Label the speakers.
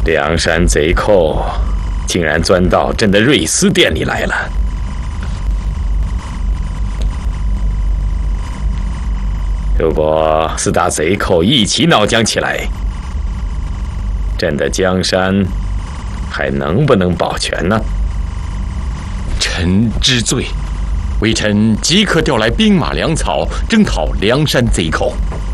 Speaker 1: 梁山贼寇竟然钻到朕的瑞丝殿里来了。如果四大贼寇一起闹僵起来，朕的江山还能不能保全呢？
Speaker 2: 臣知罪，微臣即刻调来兵马粮草，征讨梁山贼寇。